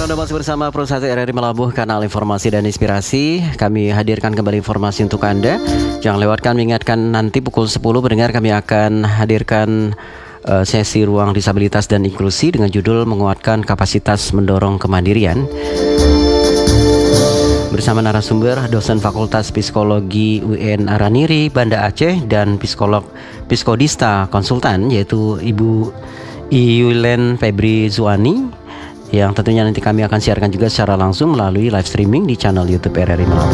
Anda masih bersama Pro1 RRI Melabuh, kanal informasi dan inspirasi. Kami hadirkan kembali informasi untuk Anda. Jangan lewatkan, mengingatkan nanti pukul 10 pendengar kami akan hadirkan sesi ruang disabilitas dan inklusi dengan judul menguatkan kapasitas mendorong kemandirian. Bersama narasumber dosen Fakultas Psikologi UIN Araniri, Banda Aceh, dan psikolog psikodista konsultan yaitu Ibu Yulen Febri Zuani, yang tentunya nanti kami akan siarkan juga secara langsung melalui live streaming di channel YouTube RRI Melabuh.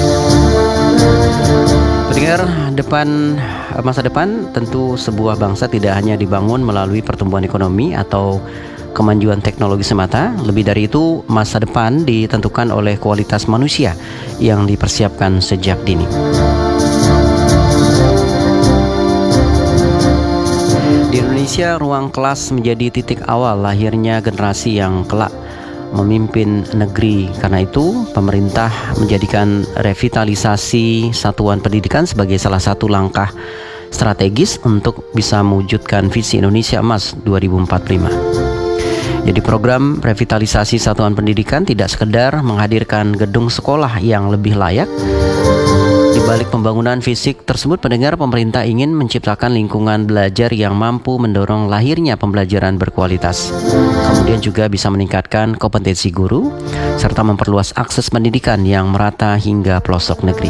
Pendengar, masa depan tentu sebuah bangsa tidak hanya dibangun melalui pertumbuhan ekonomi atau kemajuan teknologi semata. Lebih dari itu, masa depan ditentukan oleh kualitas manusia yang dipersiapkan sejak dini. Di Indonesia, ruang kelas menjadi titik awal lahirnya generasi yang kelak memimpin negeri. Karena itu, pemerintah menjadikan revitalisasi satuan pendidikan sebagai salah satu langkah strategis untuk bisa mewujudkan visi Indonesia Emas 2045. Jadi program revitalisasi satuan pendidikan tidak sekedar menghadirkan gedung sekolah yang lebih layak. Di balik pembangunan fisik tersebut, pendengar, pemerintah ingin menciptakan lingkungan belajar yang mampu mendorong lahirnya pembelajaran berkualitas. Kemudian juga bisa meningkatkan kompetensi guru, serta memperluas akses pendidikan yang merata hingga pelosok negeri.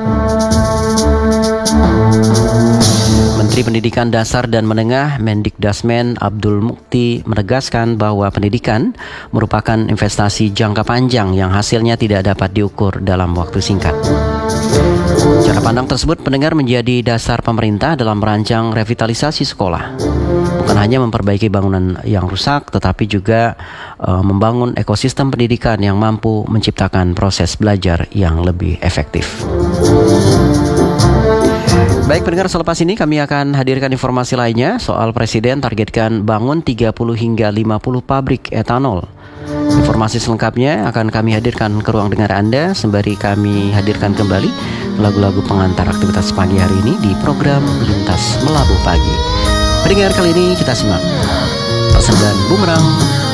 Menteri Pendidikan Dasar dan Menengah Mendikdasmen Abdul Mukti menegaskan bahwa pendidikan merupakan investasi jangka panjang yang hasilnya tidak dapat diukur dalam waktu singkat. Cara pandang tersebut, pendengar, menjadi dasar pemerintah dalam merancang revitalisasi sekolah. Bukan hanya memperbaiki bangunan yang rusak, tetapi juga membangun ekosistem pendidikan yang mampu menciptakan proses belajar yang lebih efektif. Baik pendengar, selepas ini kami akan hadirkan informasi lainnya soal Presiden targetkan bangun 30 hingga 50 pabrik etanol. Informasi selengkapnya akan kami hadirkan ke ruang dengar Anda sembari kami hadirkan kembali lagu-lagu pengantar aktivitas pagi hari ini di program Lintas Melabuh Pagi. Pendengar, kali ini kita simak persembahan Bumerang